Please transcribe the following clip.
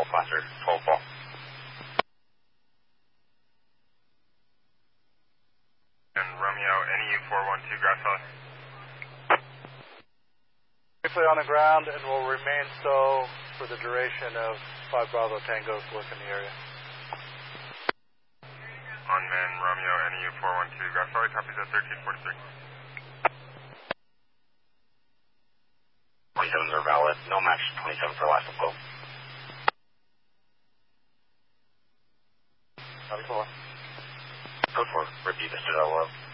Foster, 12 ball. And Romeo, NEU 412, Grass Valley. Safely on the ground and will remain so for the duration of 5 Bravo Tango to work in the area. Unman Romeo, NEU 412, Grass Valley, copies at 1343. 27s are valid, no match, 27 for last flow. Code 4, repeat this to LO.